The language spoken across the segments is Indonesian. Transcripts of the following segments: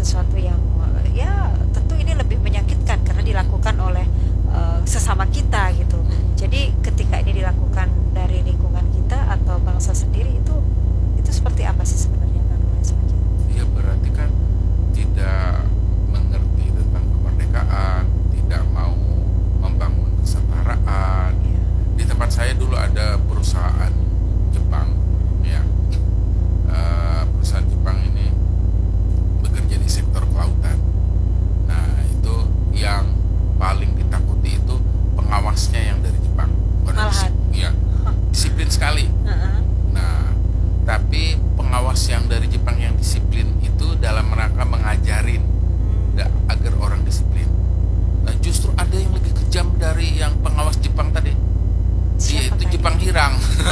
sesuatu yang ya tentu ini lebih menyakitkan karena dilakukan oleh sesama kita gitu. Jadi ketika ini dilakukan dari lingkungan kita atau bangsa sendiri itu seperti apa sih sebenarnya Bang Nurul Majid? Ya berarti kan tidak mengerti tentang kemerdekaan, tidak mau membangun kesetaraan. Ya. Di tempat saya dulu ada perusahaan Jepang, ya. Perusahaan Jepang ini bekerja di sektor kelautan. Nah itu yang paling ditakuti itu pengawasnya yang dari Jepang. Malahan. Ya, disiplin sekali. Nah, tapi pengawas yang dari Jepang yang disiplin itu dalam rangka mengajarin agar orang disiplin. Nah, justru ada yang lebih kejam dari yang pengawas Jepang tadi. Dia itu Jepang Hirang.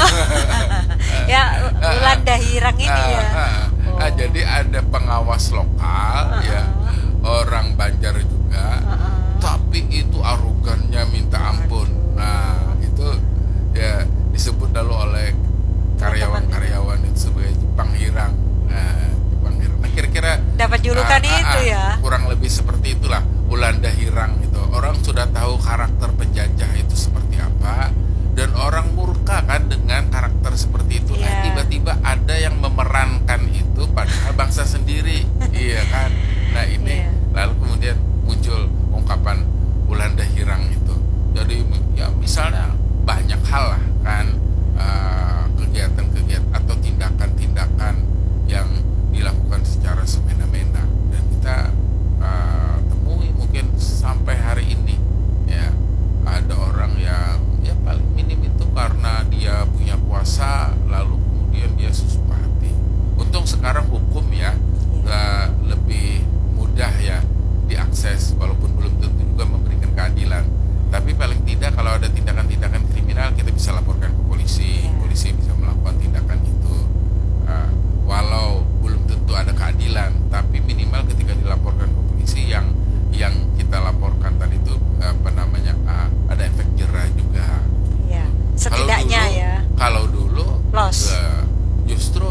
Ya, Belanda Hirang ini ya. Jadi ada pengawas lokal, ya, orang Banjar juga, tapi itu arogannya minta ampun. Nah, itu ya disebut lalu oleh karyawan-karyawan itu sebagai Jepang Hirang. Jepang Hirang. Nah, kira-kira Dapat julukan itu ya. Kurang lebih seperti itulah Belanda Hirang itu. Orang sudah tahu karakter penjajah itu seperti apa dan orang murka kan dengan karakter seperti itu. Tiba-tiba ada yang memerankan itu padahal bangsa sendiri. Iya kan? Nah, ini lalu kemudian muncul ungkapan Belanda Hirang itu. Jadi ya misalnya banyak hal lah kan, kegiatan-kegiatan atau tindakan-tindakan yang dilakukan secara semena-mena dan kita temui mungkin sampai hari ini ya ada orang yang ya paling minim itu karena dia punya kuasa lalu kemudian dia susah hati. Untung sekarang hukum ya lebih mudah ya diakses walaupun belum tentu juga memberikan keadilan. Tapi paling tidak kalau ada tindakan-tindakan kriminal kita bisa laporkan ke polisi, polisi bisa melakukan tindakan itu. Walau belum tentu ada keadilan, tapi minimal ketika dilaporkan ke polisi yang kita laporkan tadi itu ada efek jerah juga. Ya, setidaknya kalau dulu justru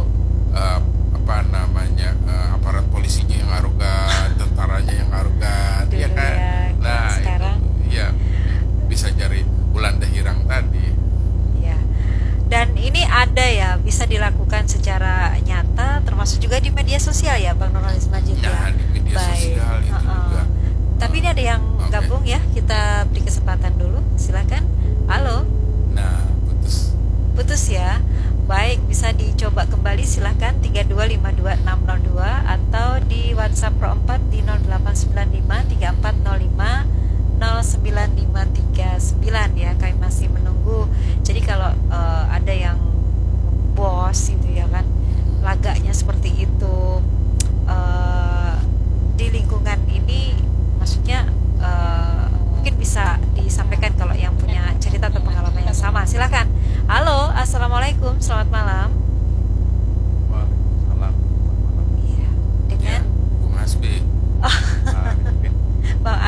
aparat polisinya yang arogan, tentaranya yang arogan, ya kan. Nah, sekarang itu ya bisa cari Belanda Hirang tadi. Ya. Dan ini ada ya bisa dilakukan secara nyata termasuk juga di media sosial ya Bang Nurul Majid ya. Nah, di media sosial itu juga. Tapi ini ada yang gabung ya, kita beri kesempatan dulu. Silakan. Halo. Nah, Putus ya. Baik, bisa dicoba kembali silahkan 3252602 atau di WhatsApp Pro 4 di 089534050939 ya. Kami masih menunggu. Jadi kalau ada yang bos itu ya kan, lagaknya seperti itu di lingkungan ini, maksudnya mungkin bisa disampaikan kalau yang punya cerita atau pengalaman yang sama. Silakan. Halo, assalamualaikum, selamat malam. Waalaikumsalam. Iya, dengan Bung Hasbi. Bang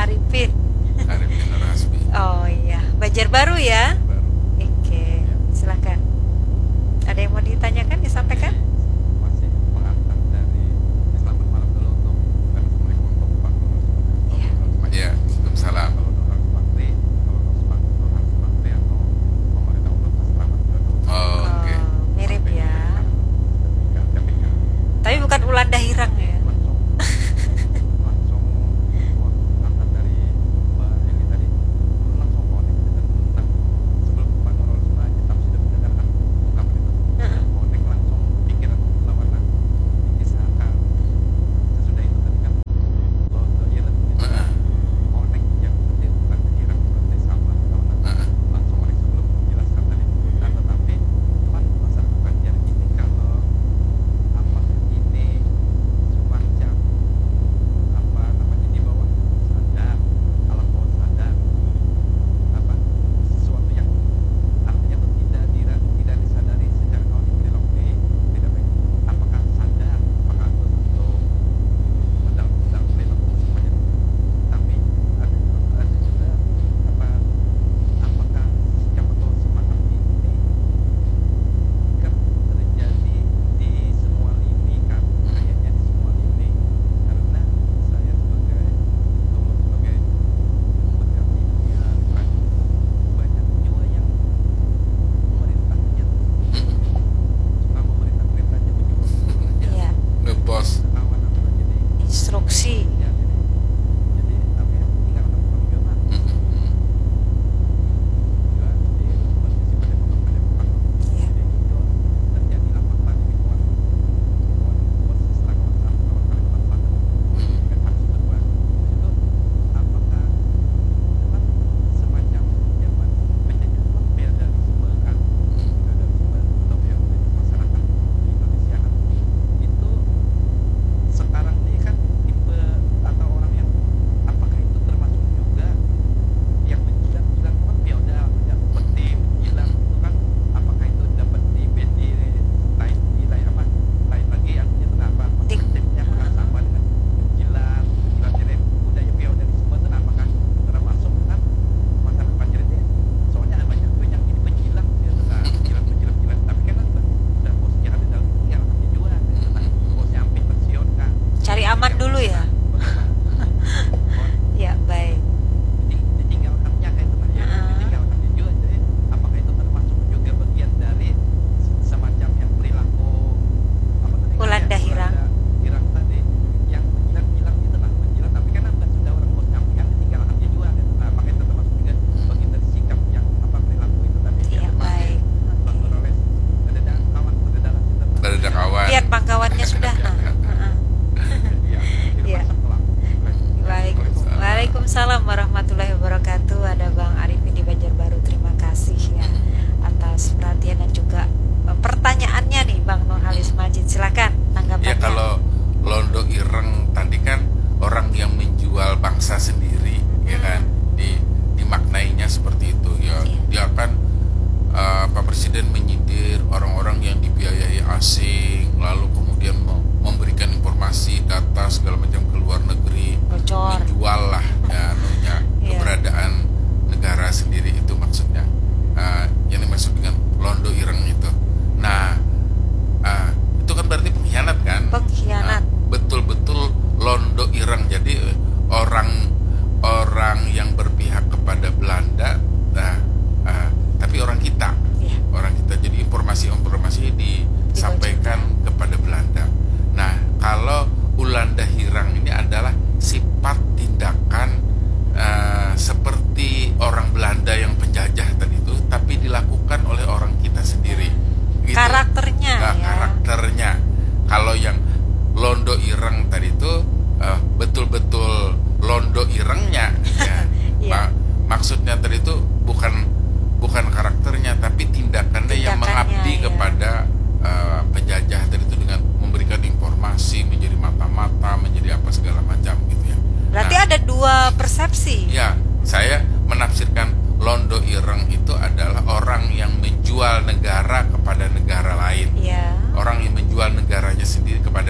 persepsi. Ya, saya menafsirkan londo ireng itu adalah orang yang menjual negara kepada negara lain. Ya. Orang yang menjual negaranya sendiri kepada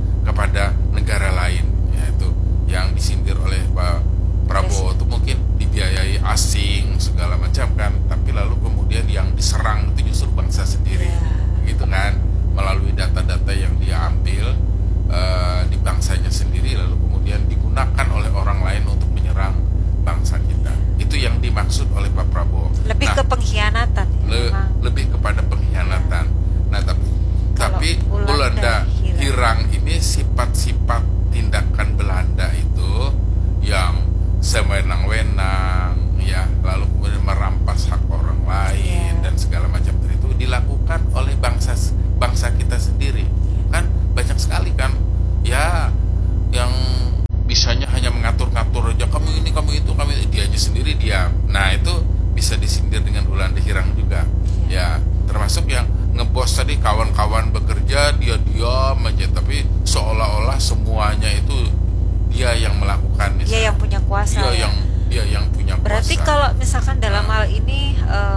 negara lain, yaitu yang disindir oleh Pak Prabowo itu mungkin dibiayai asing segala macam kan, tapi lalu kemudian yang diserang itu justru bangsa sendiri, gitu kan, melalui data-data yang dia ambil di bangsanya sendiri, lalu kemudian digunakan oleh orang lain untuk menyerang bangsa kita. Itu yang dimaksud oleh Pak Prabowo. Lebih ke pengkhianatan. Lebih kepada pengkhianatan. Nah, tapi Belanda Hirang ini sifat-sifat tindakan Belanda itu yang sewenang-wenang, ya, lalu kemudian merampas hak orang lain dan segala macam itu dilakukan oleh bangsa kita sendiri. Kan banyak sekali kan, ya, yang bisanya hanya mengatur-ngatur aja, kamu ini, kamu itu, dia aja sendiri diam. Nah, itu bisa disindir dengan Belanda Hirang juga. Ya, termasuk yang ngebos tadi, kawan-kawan bekerja, dia diam aja, tapi seolah-olah semuanya itu dia yang melakukan. Dia yang punya kuasa. Dia yang punya kuasa. Berarti kalau misalkan dalam hal ini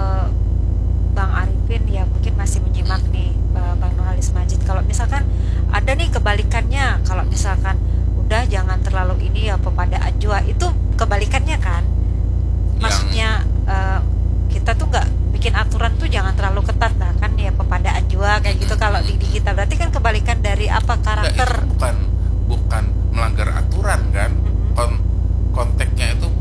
Bang Arifin ya mungkin masih menyimak nih Bang Nurhalis Majid, kalau misalkan ada nih kebalikannya, kalau misalkan udah jangan terlalu ini ya pepadaan jua, itu kebalikannya kan, maksudnya kita tuh nggak bikin aturan tuh jangan terlalu ketat, nah kan ya pepadaan jua kayak gitu kalau di kita, berarti kan kebalikan dari apa karakter. Nah, itu bukan melanggar aturan kan, konteksnya itu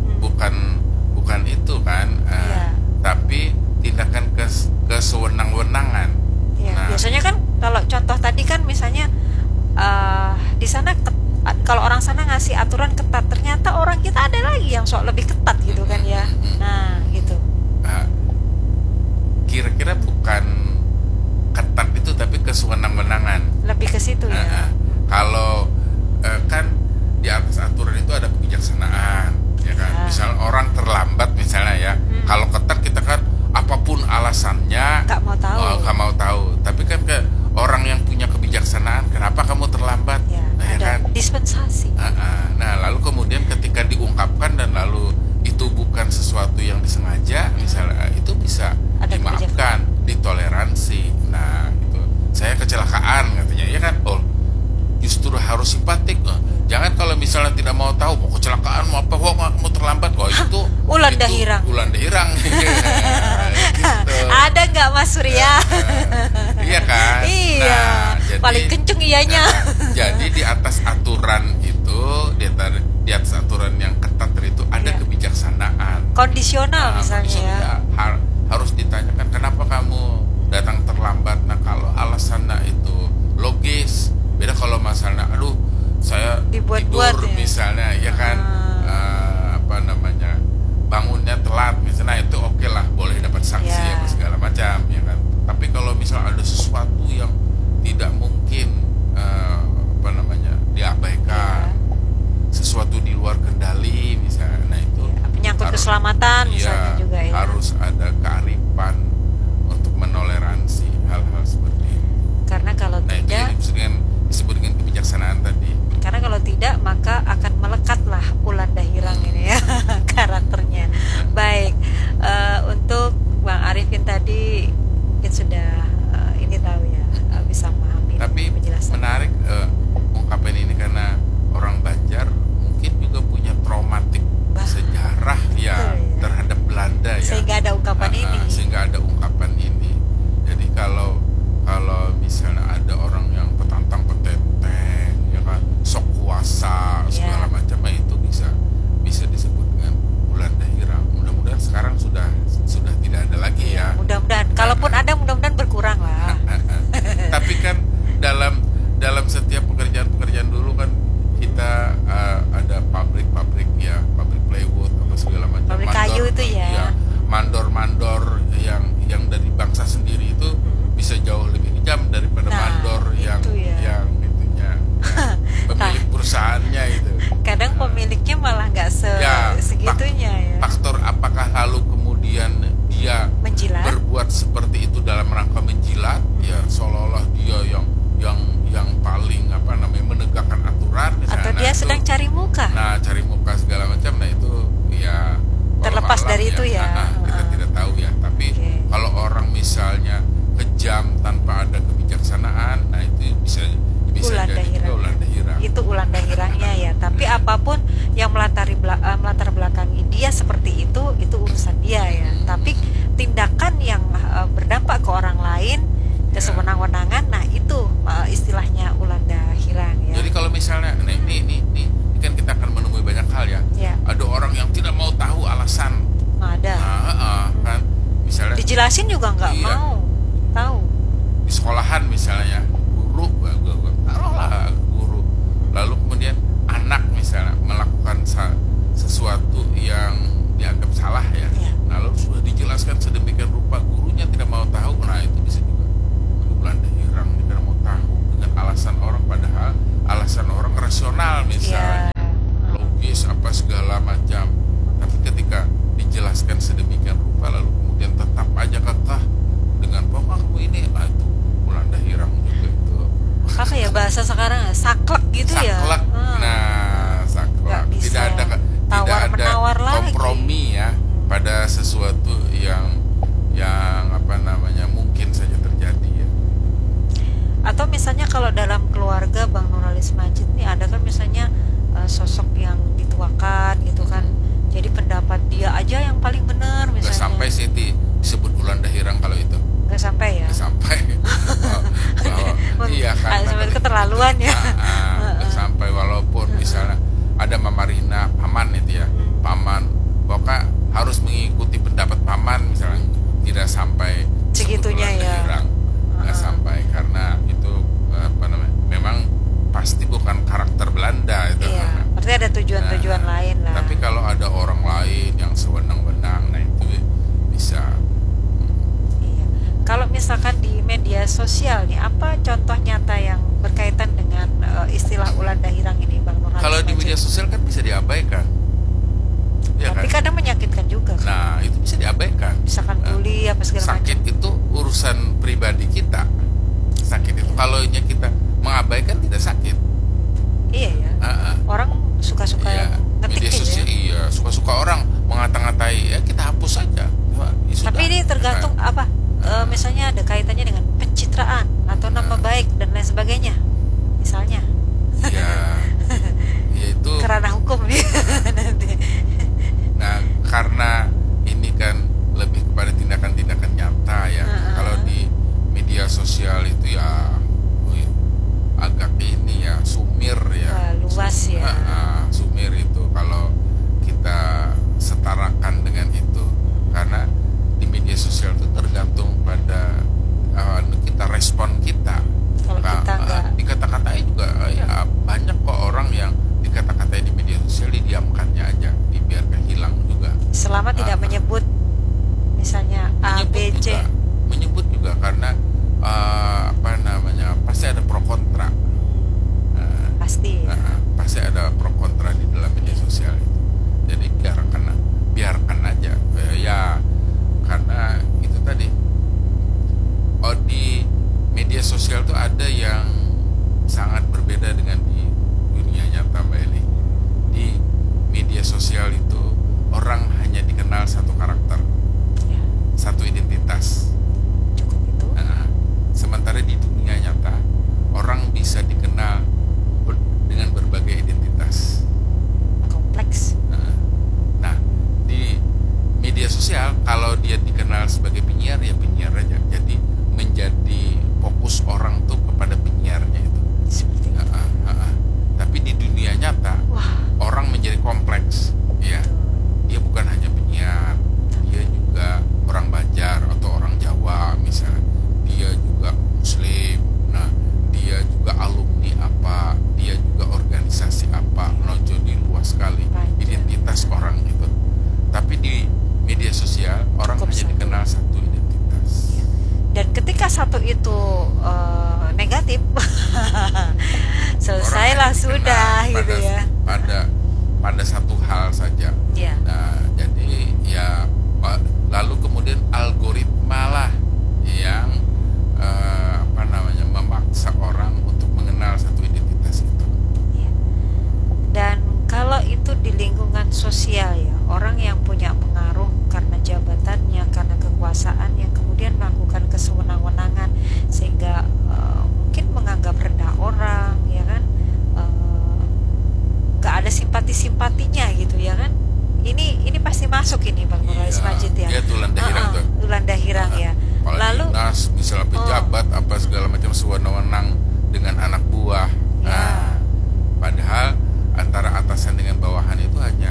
bukan itu kan, tapi tindakan kesewenang-wenangan. Nah, biasanya kan kalau contoh tadi kan misalnya di sana kalau orang sana ngasih aturan ketat, ternyata orang kita ada lagi yang sok lebih ketat gitu kan ya. Nah, gitu. Kira-kira bukan ketat itu tapi kesewenang-wenangan. Lebih ke situ ya. Kalau kan di atas aturan itu ada kebijaksanaan, ya kan. Misal orang terlambat misalnya ya. Kalau ketat kita kan apapun alasannya nggak mau tahu. Tapi kan orang yang punya kebijaksanaan, kenapa kamu terlambat? Ya, nah, ada kan? Dispensasi. Nah, lalu kemudian ketika diungkapkan dan lalu itu bukan sesuatu yang disengaja, misalnya itu bisa ada dimaafkan, ditoleransi. Nah, itu saya kecelakaan katanya, ya kan? Oh, justru harus simpatik. Jangan kalau misalnya tidak mau tahu, mau kecelakaan, mau apa, mau terlambat, itu Ulanda Hirang. Gitu. Ada nggak Mas Surya? Iya kan? Iya. Nah, paling kenceng iyanya. Jadi di atas aturan itu, di atas aturan yang ketat itu ada kebijaksanaan. Kondisional misalnya. Harus ditanyakan kenapa kamu datang terlambat. Nah, kalau alasannya itu logis, beda kalau masalahnya, aduh saya tidur misalnya, ya kan, bangunnya telat misalnya, itu oke lah, boleh dapat sanksi apa segala macam, ya kan. Tapi kalau misalnya ada sesuatu yang tidak mungkin diabaikan, sesuatu di luar kendali misalnya, nah itu menyangkut keselamatan misalnya juga ya. Harus ada kearifan untuk menoleransi hal-hal seperti itu. Karena kalau tidak, disebut dengan kebijaksanaan tadi. Karena kalau tidak maka akan melekatlah Ulanda Hirang ini ya karakternya. Baik, untuk Bang Arifin tadi mungkin sudah ini tahu ya, bisa memahami. Tapi menarik ungkapan ini karena orang Banjar mungkin juga punya traumatik sejarah terhadap Belanda ya. Sehingga ada ungkapan ini. Jadi kalau misalnya ada orang yang petantang petenteng, ya kan, sok kuasa segala macam, itu bisa disebut dengan Belanda Hirang. Mudah-mudahan sekarang sudah tidak ada lagi ya. Mudah-mudahan. Kalaupun ada, mudah-mudahan berkurang lah. Tapi kan dalam setiap pekerjaan dulu kan kita ada pabrik ya, pabrik plywood apa segala macam. Pabrik kayu itu ya. Mandor-mandor yang dari bangsa sendiri itu bisa jauh lebih kejam daripada mandor yang itunya, pemilik perusahaannya itu. Kadang pemiliknya malah nggak segitunya ya. Faktor apakah lalu kemudian dia berbuat seperti itu dalam rangka menjilat, ya seolah-olah dia yang paling menegakkan aturan misalnya. Atau dia sedang cari muka. Nah, cari muka segala macam. Nah, terlepas malam dari itu ya. kita tidak tahu ya. Tapi Oke. kalau orang misalnya kejam tanpa ada kebijaksanaan, nah itu bisa Ulan jadi dahirang. juga ulan dahirang. Itu ulan dahirangnya ya. Tapi apapun yang melatar belakangi dia seperti itu urusan dia ya. Tapi tindakan yang berdampak ke orang lain, ke Ya. sewenang-wenangan, nah itu istilahnya ulan dahirang ya. Jadi kalau misalnya, nah ini kan kita akan menemui banyak hal ya. Ya. Ada orang yang tidak mau tahu alasan, Ada. kan, misalnya Dijelasin juga nggak Iya. mau tahu. di sekolahan misalnya, guru, taruhlah guru, lalu kemudian anak misalnya melakukan sesuatu yang dianggap salah ya. Ya. Nah, lalu sudah dijelaskan sedemikian rupa, gurunya tidak mau tahu, nah itu bisa juga bulan dahirang, tidak mau tahu dengan alasan orang, padahal alasan orang rasional misalnya, Ya. logis apa segala macam, tapi ketika dijelaskan sedemikian rupa lalu kemudian tetap aja kekeh dengan pokok kamu ini, nah itu bulan dahirang juga itu. Apa ya bahasa sekarang, saklek gitu ya. Saklek. Nah, saklek. Nggak bisa Tidak ada tawar-menawar lagi. kompromi ya pada sesuatu yang apa namanya mungkin saja terjadi ya. Atau misalnya kalau dalam keluarga Bang Nuralis Majid nih ada kan misalnya sosok yang dituakan gitu kan. Jadi pendapat dia aja yang paling benar Nggak misalnya. sampai sih disebut bulan dahirang kalau itu. Nggak sampai ya. Nggak sampai. Iya kan. Sampai keterlaluan ya. Nggak sampai, walaupun misalnya ada Mama Rina, paman itu ya. Paman pokoknya harus mengikuti pendapat paman misalnya, tidak sampai Segitunya sebut bulan ya. dahirang. Nggak sampai, karena itu apa namanya, memang pasti bukan karakter Belanda itu. Iya, berarti ada tujuan-tujuan Nah, lain lah. Tapi kalau ada orang lain yang sewenang-wenang, nah itu bisa. Iya. Kalau misalkan di media sosial nih, apa contoh nyata yang berkaitan dengan istilah ulan dahirang ini, Bang Nurhalis? Kalau di Majid? media sosial kan bisa diabaikan. Ya Tapi kan? kadang menyakitkan juga kan. Nah, itu bisa diabaikan. Misalkan Nah, bully apa segala macam. sakit itu urusan pribadi kita. Sakit itu kalau kita mengabaikan tidak sakit. Iya ya. Orang suka-suka Iya, ngetik media aja. sosial iya, suka-suka orang mengata-ngatai, ya kita hapus saja. Ya sudah. Tapi ini tergantung apa? Misalnya ada kaitannya dengan pencitraan atau nama baik dan lain sebagainya. Misalnya Ya, ya itu. kerana hukum nih nanti. Nah, karena ini kan lebih kepada tindakan-tindakan nyata ya. Kalau di media sosial itu ya agak ini ya sumir ya. Wah, luas ya. Sumir itu kalau kita setarakan dengan itu, karena di media sosial itu tergantung pada kita respon kita. Kalau kita enggak, Dikata-katain juga ya banyak kok orang yang dikata-katain di media sosial, didiamkannya aja, dibiarkan hilang juga. selama tidak menyebut misalnya A, B, C. Menyebut juga karena apa namanya, pasti ada pro kontra. Pasti ya. Pasti ada pro kontra di dalam media sosial itu. Jadi biarkan aja ya, karena itu tadi di media sosial tuh ada yang sangat berbeda dengan di dunia nyata, Mbak Eli. Di media sosial itu orang hanya dikenal satu karakter, Ya, satu identitas. cukup itu. Sementara di dunia nyata orang bisa dikenal dengan berbagai identitas. Kompleks. Nah, di media sosial kalau dia dikenal sebagai penyiar, ya penyiar aja. Jadi menjadi fokus orang tuh kepada penyiarnya itu. Seperti itu. Tapi di dunia nyata Wah, orang menjadi kompleks. Ya, dia bukan hanya penyiar, dia juga orang Banjar atau orang Jawa misalnya. Dia juga Muslim. Nah, dia juga alumni apa, dia juga organisasi apa. Nah, jadi luas sekali Banyak. identitas orang itu. Tapi di media sosial orang Cukup hanya satu. dikenal satu identitas. dan ketika satu itu negatif, selesailah Orang hanya sudah dikenal gitu ya. pada satu hal saja. Ya. Nah, jadi ya lalu kemudian algoritma lah yang apa namanya memaksa orang untuk mengenal satu identitas itu. Ya. Dan kalau itu di lingkungan sosial ya, orang yang punya pengaruh kekuasaan yang kemudian melakukan kesewenang-wenangan sehingga mungkin menganggap rendah orang, ya kan, nggak ada simpati-simpatinya gitu, ya kan. Ini pasti masuk ini Bang Nurholis Majid ya. Iya, tulan dahirang tuh. Tulan dahirang ya. Apalagi Lalu dinas, misalnya pejabat apa segala macam sewenang-wenang dengan anak buah. Ya. Nah, padahal antara atasan dengan bawahan itu hanya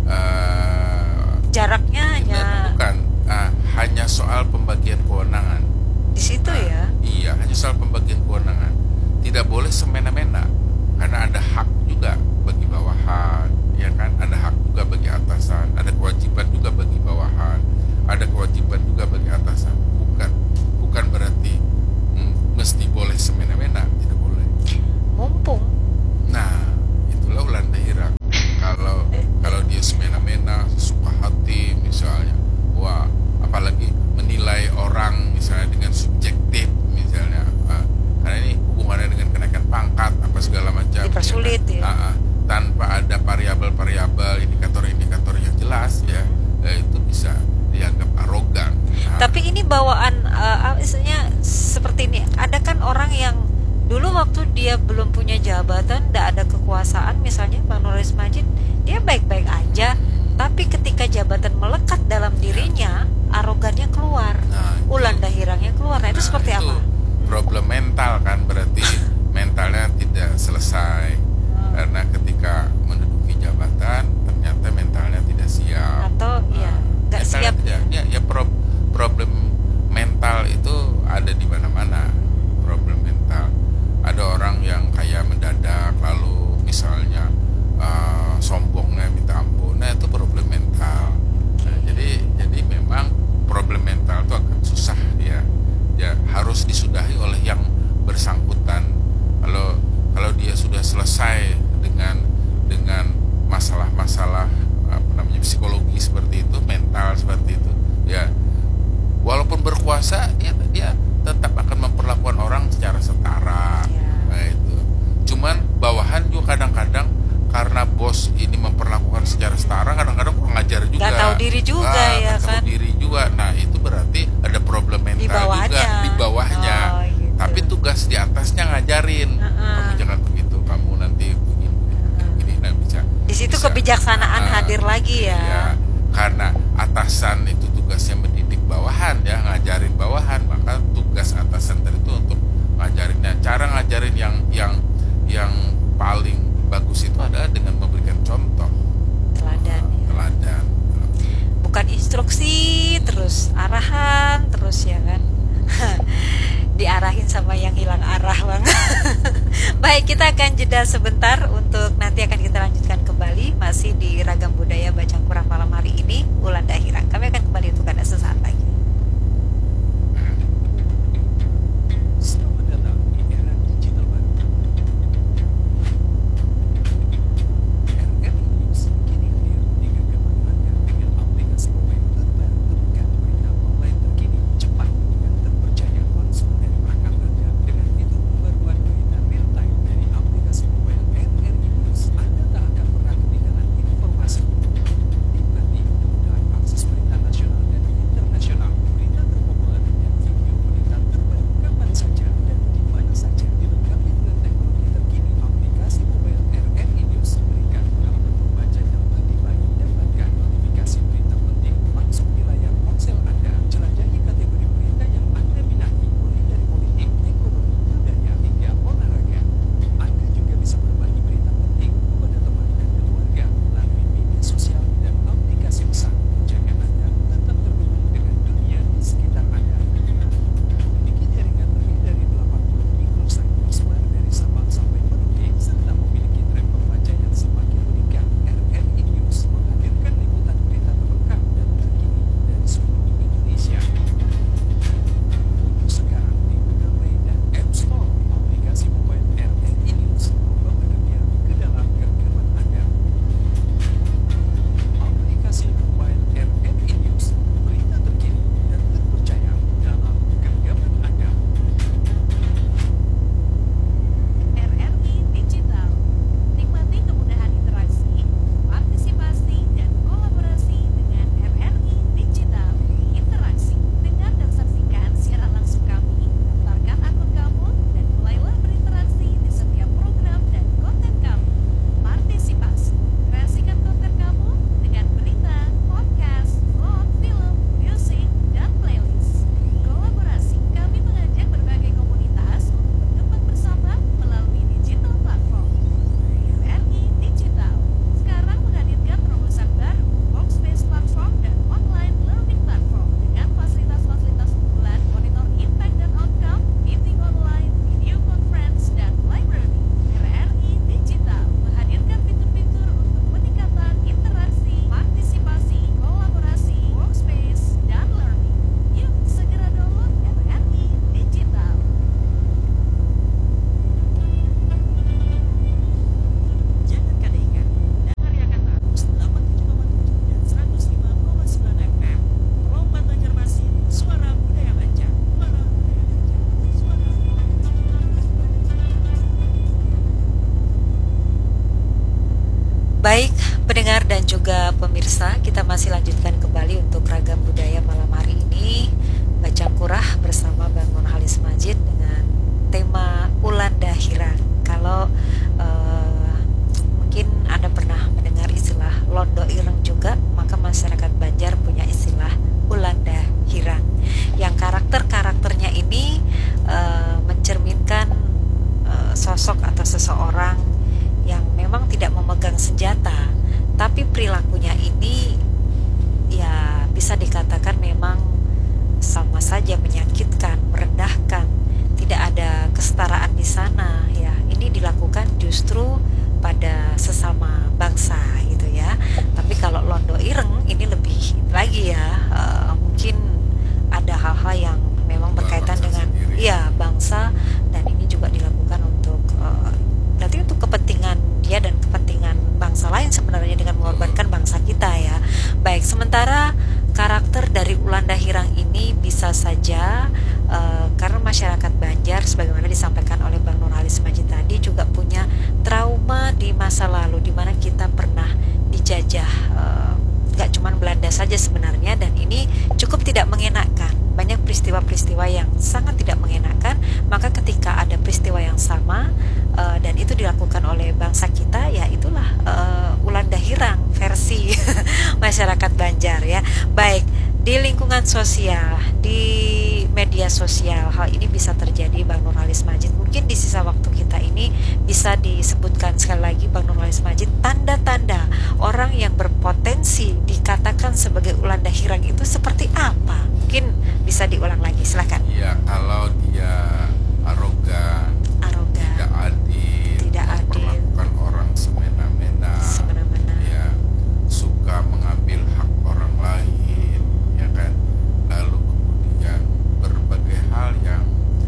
jaraknya hanya bukan hanya soal pembagian kewenangan. di situ ya. Iya, hanya soal pembagian kewenangan. Tidak boleh semena-mena karena ada hak juga bagi bawahan, ya kan? Ada hak juga bagi atasan, ada kewajiban juga bagi bawahan, ada kewajiban juga bagi atasan. Bukan berarti mesti boleh semena-mena, tidak boleh. Mumpung Nah, itulah ulan dahirang. Kalau dia semena-mena, suka hati misalnya, wah, apalagi menilai orang misalnya dengan subjektif misalnya, karena ini hubungannya dengan kenaikan pangkat apa segala macam, dipersulit ya. Tanpa ada variabel-variabel, indikator-indikator yang jelas ya, itu bisa dianggap arogan. Tapi ini bawaan misalnya seperti ini. Ada kan orang yang dulu waktu dia belum punya jabatan, tidak ada kekuasaan, misalnya Bang Nurholis Majid, dia baik-baik aja. Tapi ketika jabatan melekat dalam dirinya, arogannya keluar, ulan dahirangnya keluar. Nah, itu seperti itu apa? Problem mental kan, berarti mentalnya tidak selesai. Karena ketika menduduki jabatan ternyata mentalnya tidak siap. Atau ya nggak siap ya. Problem mental itu ada di mana-mana. Problem mental. Ada orang yang kayak mendadak lalu misalnya sombongnya minta ampun. Nah, itu problem mental. Nah, jadi memang problem mental itu akan susah ya harus disudahi oleh yang bersangkutan. Kalau dia sudah selesai dengan masalah-masalah psikologi seperti itu, mental seperti itu, ya walaupun berkuasa dia tetap akan memperlakukan orang secara setara. Nah, itu. Cuman bawahan juga kadang-kadang karena bos ini memperlakukan secara setara, kadang-kadang kurang ajar juga. Nggak tahu diri juga ya kan. Tahu diri juga. Nah, itu berarti ada problem mental di bawahnya. Oh, gitu. Tapi tugas di atasnya ngajarin. Kamu jangan begitu, kamu nanti begini. Nah, di situ bisa, kebijaksanaan hadir lagi ya. Ya. Karena atasan itu tugasnya mendidik bawahan ya, ngajarin bawahan, maka tugas atasan itu untuk ngajarinnya. Cara ngajarin yang paling bagus itu adalah dengan memberikan contoh, teladan. Bukan instruksi terus, arahan terus ya kan. Diarahin sama yang hilang arah Bang. Baik, kita akan jeda sebentar untuk nanti akan kita lanjutkan kembali masih di Ragam Budaya Bacang Kurang malam hari ini, ulan dahirang. Kami akan kembali untuk Anda sesaat lagi. Selamat datang di era digital baru. RRI News kini hadir di genggaman Anda dengan aplikasi mobile terbaru. Temukan berita online terkini, cepat, dan terpercaya langsung dari perangkat Anda dengan fitur pembaruan berita real time dari aplikasi mobile RRI News. Anda tak akan pernah ketinggalan informasi. Nikmati kemudahan akses berita Baik, pendengar dan juga pemirsa, kita masih lanjutkan kembali untuk Ragam Budaya malam hari ini, Baca Kurah bersama Bang Nurhalis Majid dengan tema Ulan Dahira. Kalau mungkin Anda pernah mendengar istilah Londo Ireng juga, maka masyarakat Banjar punya istilah Ulan Dahira. Yang karakter-karakternya ini mencerminkan sosok atau seseorang yang memang tidak memegang senjata, tapi perilakunya ini ya bisa dikatakan memang sama saja menyakitkan, merendahkan. Tidak ada kesetaraan di sana ya. Ini dilakukan justru pada sesama bangsa gitu ya. Tapi kalau Londo Ireng ini lebih lagi ya, mungkin ada hal-hal yang memang berkaitan dengan ya bangsa, dan ini juga dilakukan untuk berarti untuk kepentingan dia dan kepentingan bangsa lain sebenarnya, dengan mengorbankan bangsa kita ya. Baik, sementara karakter dari Ulan Dahirang ini bisa saja karena masyarakat Banjar sebagaimana disampaikan oleh Bang Nurhalis Majid tadi juga punya trauma di masa lalu di mana kita pernah dijajah, gak cuman Belanda saja sebenarnya, dan ini cukup tidak mengenakan. Banyak peristiwa-peristiwa yang sangat tidak mengenakan, maka ketika ada peristiwa yang sama dan itu dilakukan oleh bangsa kita, ya itulah Ulan Dahirang versi masyarakat Banjar ya. Baik, di lingkungan sosial, di media sosial, hal ini bisa terjadi Bang Nurhalis Majid. Mungkin di sisa waktu kita ini bisa disebutkan sekali lagi Bang Nurhalis Majid, tanda-tanda orang yang berpotensi dikatakan sebagai Ulan Dahirang itu seperti apa? Mungkin bisa diulang lagi, silakan. Ya, kalau dia arogan, tidak adil, memperlakukan orang semena-mena, ya, suka mengambil hak orang lain, ya kan, lalu kemudian berbagai hal yang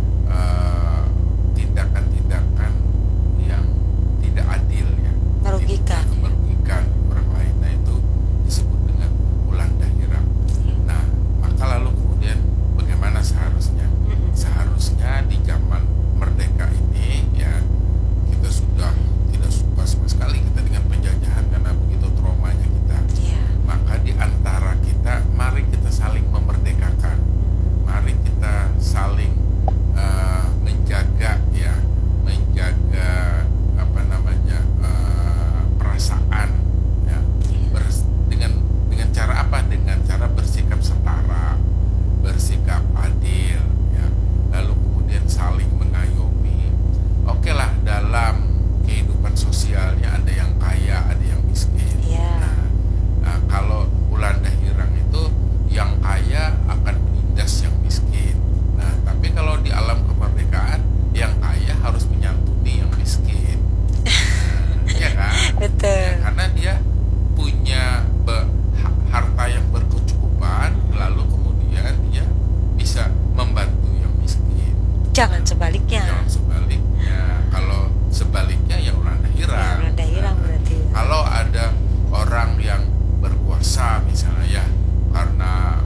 tindakan-tindakan yang tidak adil ya, merugikan orang lain. Nah, itu disebut dengan Ulan Dahirang. Nah, maka lalu kemudian bagaimana seharusnya? Seharusnya di zaman merdeka ini ya, kita sudah tidak suka sama sekali kita dengan penjajahan karena begitu traumanya kita. Maka di antara kita, mari kita saling memerdekakan, mari kita saling menjaga ya, menjaga apa namanya perasaan ya, dengan cara apa? Dengan cara bersikap setara, bersikap adil ya, lalu kemudian saling mengayomi. Oke lah, dalam kehidupan sosialnya ada yang kaya, ada yang miskin. Nah, kalau Ulan Dahirang itu yang kaya akan menindas yang miskin. Nah, tapi kalau di alam kemerdekaan, yang kaya harus menyantuni yang miskin. Ya kan? Betul. Ya, karena dia punya harta yang berkecukupan, lalu kemudian dia bisa membantu yang miskin. Jangan sebaliknya. Jangan sebaliknya. Kalau sebaliknya ya Ulan Dahirang. Ulan Dahirang berarti. Kalau ada orang yang berkuasa misalnya ya, karena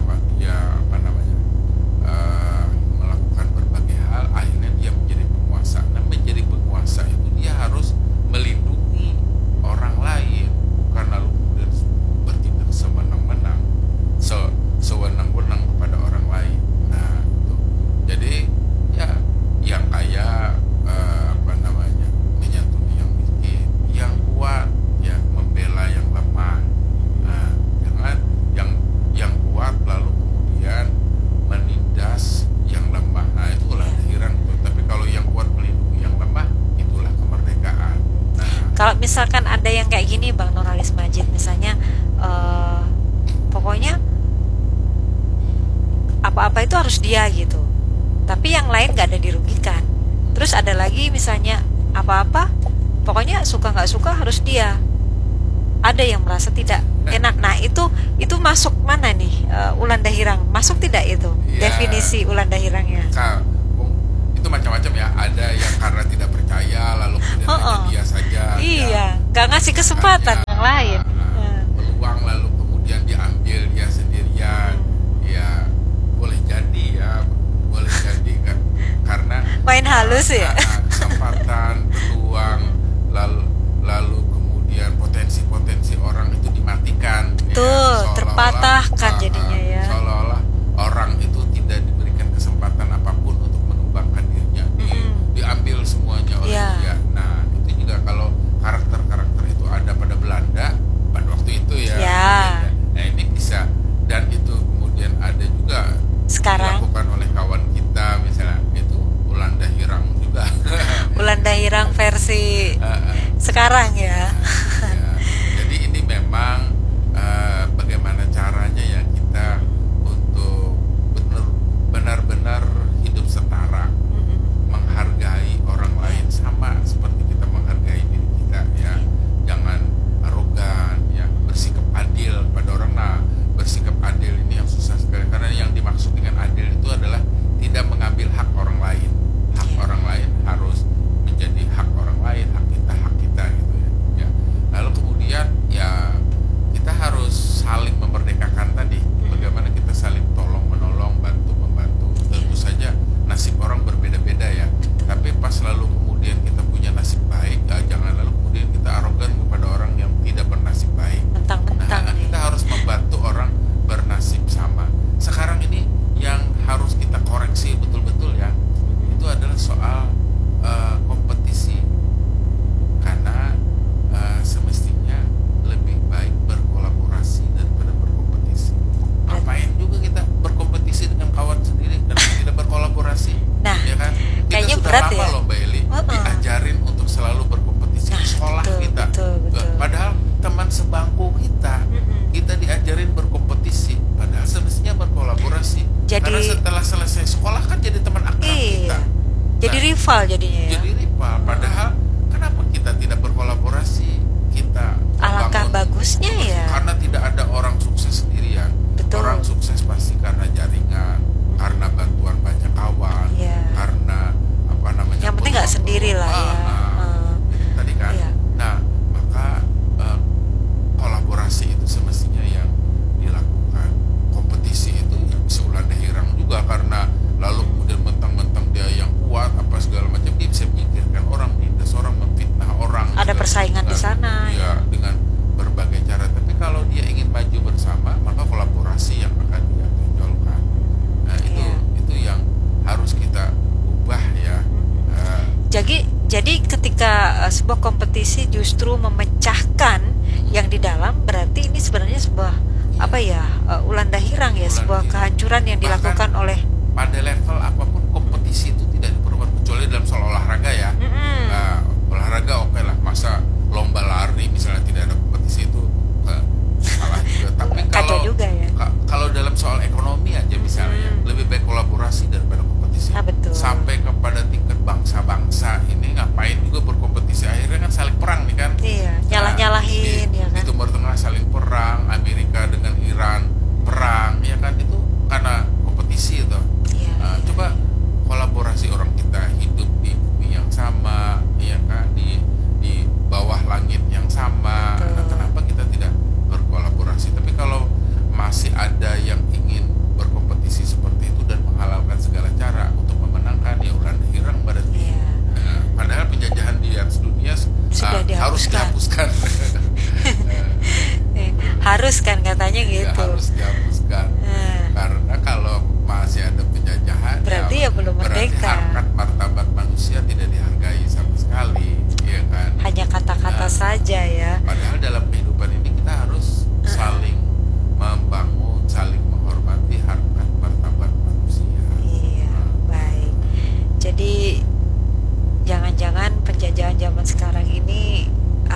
melakukan berbagai hal, akhirnya dia menjadi penguasa. Nah, menjadi penguasa itu dia harus melindungi orang lain, bukan lalu kemudian bertindak sewenang-wenang, sewenang-wenang kepada orang lain. Nah, itu. Jadi ya, yang kaya menyantuni yang miskin, yang kuat ya membela yang lemah. Nah, jangan yang kuat lalu kemudian menindas yang lemah. Nah, itu Ulan Dahirang. Tapi kalau yang kuat melindungi yang lemah, itulah kemerdekaan. Nah, Kalau misalkan ada yang kayak gini Bang Nurhalis Majid, misalnya pokoknya apa-apa itu harus dia gitu, tapi yang lain gak ada dirugikan. Terus ada lagi misalnya apa-apa pokoknya suka gak suka harus dia, ada yang merasa tidak enak. Nah, itu masuk mana nih Ulan Dahirang? Masuk tidak itu Ya. definisi Ulan Dahirangnya? Itu macam-macam ya. Ada yang karena tidak percaya lalu kemudian hanya dia saja. Iya, gak ngasih kesempatan yang lain. Peluang lalu kemudian diambil dia sendirian. Ya, boleh jadi kan, karena Main halus ya. kesempatan, peluang, lalu kemudian potensi sebangku kita, kita diajarin berkompetisi, padahal semestinya berkolaborasi. Karena setelah selesai sekolah kan jadi teman akrab kita. Jadi rival jadinya ya. Jadi rival, padahal kenapa kita tidak berkolaborasi? Kita alangkah bagusnya ya. Karena tidak ada orang sukses sendirian. Betul. Orang sukses pasti karena jaringan, karena bantuan banyak kawan, karena apa namanya? Yang penting nggak sendiri lah ya. Tadi kan. Nah, maka kolaborasi itu semestinya yang dilakukan. Kompetisi itu ya bisa ulah dehirang juga, karena lalu kemudian mentang-mentang dia yang kuat apa segala macam, dia bisa menyingkirkan orang, minta orang, memfitnah orang. Ada persaingan di sana. Ya, dengan berbagai cara. Tapi kalau dia ingin maju bersama, maka kolaborasi yang akan dia tonjolkan. Nah, itu yang harus kita ubah ya. Jadi ketika sebuah kompetisi justru memecahkan yang di dalam, berarti ini sebenarnya sebuah ulah dahirang ya, sebuah kehancuran yang dilakukan oleh pada level apapun. Kompetisi itu tidak diperlukan, kecuali dalam soal olahraga ya. Olahraga oke lah, masa lomba lari misalnya tidak ada kompetisi itu salah juga. Tapi kalau dalam soal ekonomi aja misalnya, lebih baik kolaborasi daripada kompetisi. Betul. Sampai kepada tingkat bangsa-bangsa ini ngapain juga berkompetisi, akhirnya kan saling perang nih kan. Nyalah-nyalahin ya kan. Di Timur Tengah saling perang, Amerika dengan Iran perang, ya kan, itu karena kompetisi itu. Coba kolaborasi, orang kita hidup di bumi yang sama, ya kan, di bawah langit yang sama. Nah, kenapa kita tidak berkolaborasi? Tapi kalau masih ada yang ingin berkompetisi seperti itu dan menghalalkan segala cara untuk memenangkan, ya ulah dihirang berarti. Padahal penjajahan di atas dunia harus dihapuskan. Harus kan katanya gitu. Harus dihapuskan. Karena kalau masih ada penjajahan, berarti ya belum merdeka. Berarti harkat martabat manusia tidak dihargai sama sekali, ya kan? Hanya kata-kata saja ya. Padahal dalam kehidupan ini kita harus saling membangun, saling menghormati harkat martabat manusia. Iya, baik. Jadi jangan-jangan penjajahan zaman sekarang ini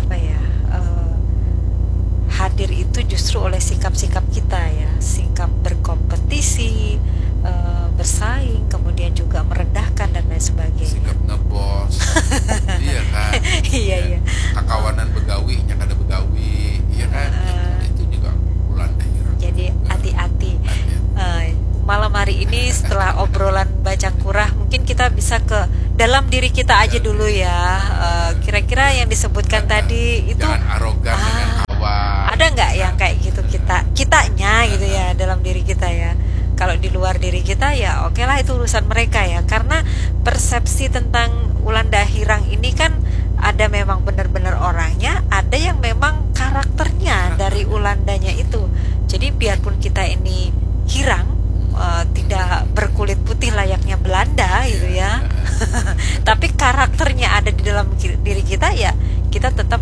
hadir itu justru oleh sikap-sikap kita ya, sikap berkompetisi, bersaing, kemudian juga merendahkan dan lain sebagainya. Sikap ngebos, iya kan? Iya. Kakawanan begawi, yang ada begawi, iya kan? Itu juga ulah dahirang. Jadi hati-hati. Malam hari ini setelah obrolan Bacang Kurah, mungkin kita bisa ke dalam diri kita aja dulu ya. Kira-kira yang disebutkan tadi itu jangan arogan dengan kawan. Ada nggak yang kayak gitu kitanya gitu ya dalam diri kita ya? Kalau di luar diri kita ya oke lah, itu urusan mereka ya. Karena persepsi tentang ulah dahirang ini kan ada memang benar-benar orangnya, ada yang memang karakternya dari ulandanya itu. Jadi biarpun kita ini hirang, tidak berkulit putih layaknya Belanda gitu ya, tapi karakternya ada di dalam diri kita ya, kita tetap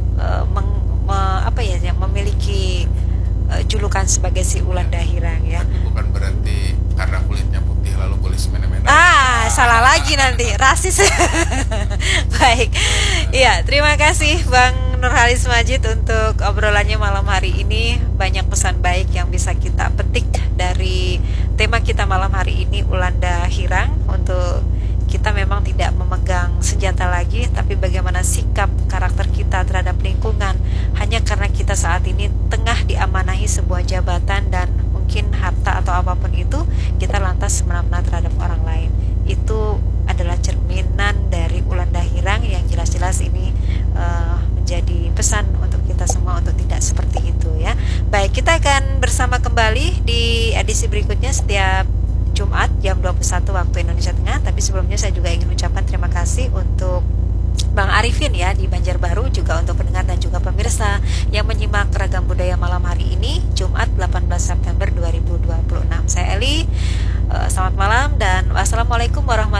memiliki julukan sebagai si ulah dahirang ya. Tapi bukan berarti karena kulitnya putih lalu boleh semena-mena. Salah lagi nanti rasis. Baik, iya, terima kasih Bang Nurhalis Majid untuk obrolannya malam hari ini. Banyak pesan baik yang bisa kita petik dari tema kita malam hari ini, ulah dahirang. Untuk kita memang tidak memegang senjata lagi, tapi bagaimana sikap karakter kita terhadap lingkungan. Hanya karena kita saat ini tengah diamanahi sebuah jabatan dan mungkin harta atau apapun itu, kita lantas semena-mena terhadap orang lain. Itu adalah cerminan dari ulah dahirang yang jelas-jelas ini menjadi pesan untuk kita semua untuk tidak seperti itu ya. Baik, kita akan bersama kembali di edisi berikutnya setiap Jumat jam 21 waktu Indonesia Tengah. Tapi sebelumnya saya juga ingin ucapkan terima kasih untuk Bang Arifin ya di Banjarbaru, juga untuk pendengar dan juga pemirsa yang menyimak Ragam Budaya malam hari ini Jumat 18 September 2026. Saya Eli, selamat malam dan wassalamualaikum warahmatullahi wabarakatuh.